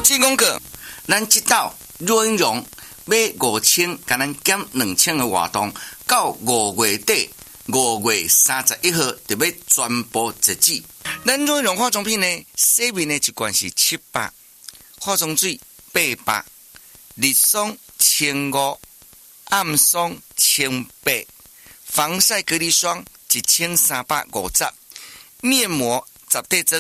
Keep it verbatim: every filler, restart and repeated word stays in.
七公个，咱这道润绒买五千，甲咱减两千的活动，到五月底，五月三十一号就要全部截止。咱润绒化妆品呢，洗面的一罐是七百，化妆水八百，日霜千五，暗霜千八，防晒隔离霜一千三百五十，面膜十块装。